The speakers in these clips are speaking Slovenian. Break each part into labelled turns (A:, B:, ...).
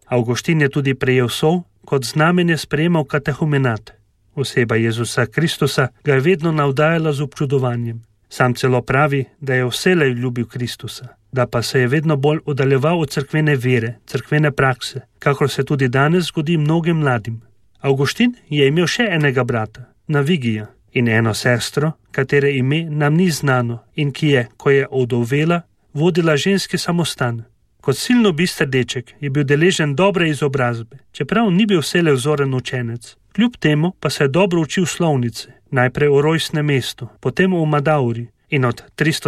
A: Avguštin je tudi prejel sol, kot znamenje sprejemal katehumenat. Oseba Jezusa Kristusa ga je vedno navdajala z občudovanjem. Sam celo pravi, da je vselej ljubil Kristusa, da pa se je vedno bolj oddaljeval od cerkvene vere, cerkvene prakse, kakor se tudi danes zgodi mnogim mladim. Avguštin je imel še enega brata, Navigija, in eno sestro, katere ime nam ni znano in ki je, ko je ovdovela, vodila ženski samostan. Kot silno bister deček je bil deležen dobre izobrazbe, čeprav ni bil vselej vzoren učenec. Kljub temu pa se je dobro učil slovnice, najprej v rojstnem mestu, potem v Madauri in od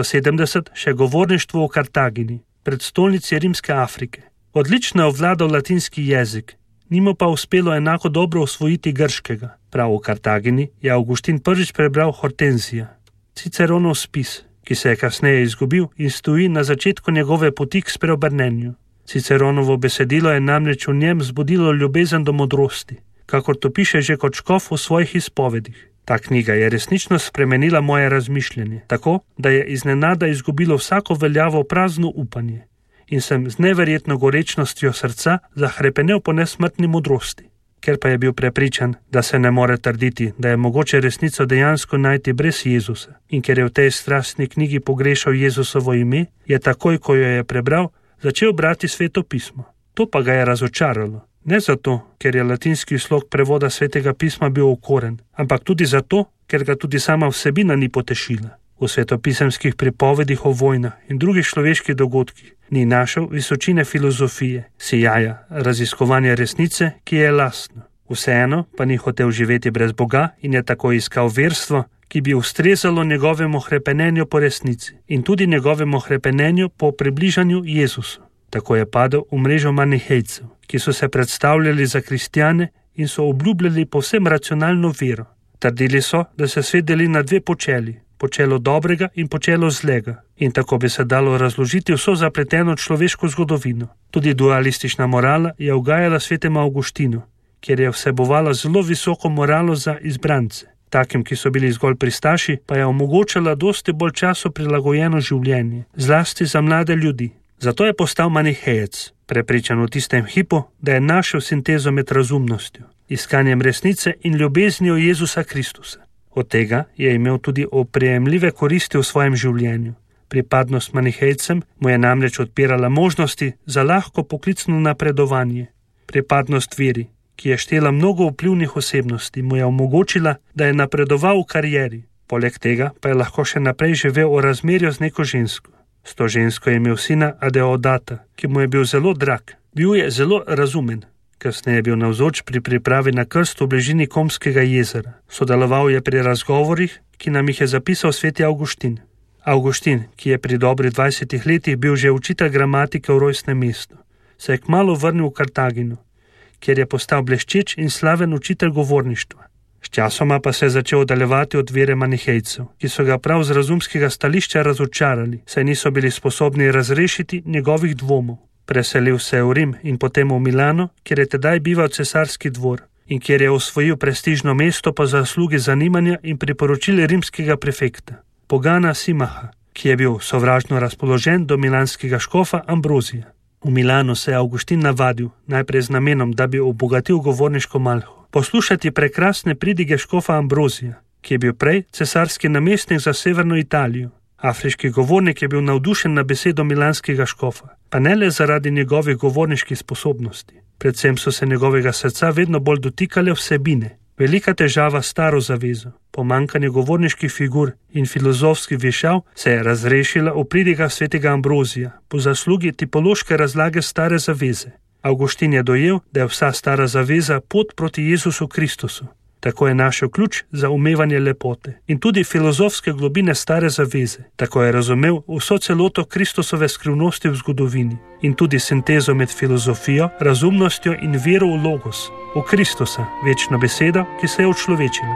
A: 370 še govorništvo v Kartagini, predstolnici rimske Afrike. Odlično je ovladal latinski jezik, ni mu pa uspelo enako dobro osvojiti grškega. Prav v Kartagini je Avguštin prvič prebral Hortenzija, Ciceronov spis, ki se je kasneje izgubil in stoji na začetku njegove poti k spreobrnenju. Ciceronovo besedilo je namreč v njem zbudilo ljubezen do modrosti, kakor to piše že kot škof v svojih izpovedih. Ta knjiga je resnično spremenila moje razmišljanje, tako, da je iznenada izgubilo vsako veljavo prazno upanje in sem z neverjetno gorečnostjo srca zahrepenel po nesmrtni modrosti. Ker pa je bil prepričan, da se ne more trditi, da je mogoče resnico dejansko najti brez Jezusa in ker je v tej strastni knjigi pogrešal Jezusovo ime, je takoj, ko jo je prebral, začel brati Sveto pismo. To pa ga je razočaralo. Ne zato, ker je latinski slog prevoda Svetega pisma bil okoren, ampak tudi zato, ker ga tudi sama vsebina ni potešila. V svetopisemskih pripovedih o vojnah in drugih človeških dogodkih ni našel visočine filozofije, sijaja, raziskovanja resnice, ki je lastno. Vseeno pa ni hotel živeti brez Boga in je tako iskal verstvo, ki bi ustrezalo njegovemu hrepenenju po resnici in tudi njegovemu hrepenenju po približanju Jezusu. Tako je padel v mrežo manihejcev, ki so se predstavljali za kristjane in so obljubljali povsem racionalno vero. Trdili so, da se svet deli na dve počeli, počelo dobrega in počelo zlega, in tako bi se dalo razložiti vso zapleteno človeško zgodovino. Tudi dualistična morala je ugajala svetemu Avguštinu, kjer je vsebovala zelo visoko moralo za izbrance. Takim, ki so bili zgolj pristaši, pa je omogočala dosti bolj času prilagojeno življenje, zlasti za mlade ljudi. Zato je postal manihejec, prepričan v tistem hipu, da je našel sintezo med razumnostjo, iskanjem resnice in ljubeznijo Jezusa Kristusa. Od tega je imel tudi oprijemljive koristi v svojem življenju. Pripadnost manihejcem mu je namreč odpirala možnosti za lahko poklicno napredovanje. Pripadnost veri, ki je štela mnogo vplivnih osebnosti, mu je omogočila, da je napredoval v karieri. Poleg tega pa je lahko še naprej živel v razmerju z neko žensko. S to žensko je imel sina Adeodata, ki mu je bil zelo drag. Bil je zelo razumen. Kasneje je bil navzoč pri pripravi na krst v bližini Komskega jezera. Sodeloval je pri razgovorih, ki nam jih je zapisal sveti Avguštin. Avguštin, ki je pri dobrih 20 letih bil že učitelj gramatike v rojstnem mestu, se je kmalu vrnil v Kartagino, kjer je postal bleščeč in slaven učitelj govorništva. Sčasoma pa se je začel oddaljevati od vere manihejcev, ki so ga prav z razumskega stališča razočarali, saj niso bili sposobni razrešiti njegovih dvomov. Preselil se je v Rim in potem v Milano, kjer je tedaj bival cesarski dvor in kjer je osvojil prestižno mesto po zaslugi zanimanja in priporočil rimskega prefekta, Pogana Simaha, ki je bil sovražno razpoložen do milanskega škofa Ambrozija. V Milanu se je Avguštin navadil, najprej z namenom, da bi obogatil govorniško malho, poslušati prekrasne pridige škofa Ambrozija, ki je bil prej cesarski namestnik za severno Italijo. Afriški govornik je bil navdušen na besedo milanskega škofa, pa ne le zaradi njegovih govorniških sposobnosti. Predvsem so se njegovega srca vedno bolj dotikale vsebine. Velika težava staro zavezo, pomanjkanje govorniških figur in filozofskih vešav se je razrešila v pridigah svetega Ambrozija po zaslugi tipološke razlage stare zaveze. Avguštin je dojel, da je vsa stara zaveza pot proti Jezusu Kristusu. Tako je našel ključ za umevanje lepote in tudi filozofske globine stare zaveze. Tako je razumel vso celoto Kristusove skrivnosti v zgodovini in tudi sintezo med filozofijo, razumnostjo in vero v Logos, v Kristusa, večno besedo, ki se je učlovečila.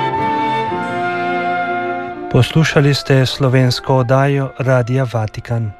B: Poslušali ste slovensko oddajo Radia Vatikan.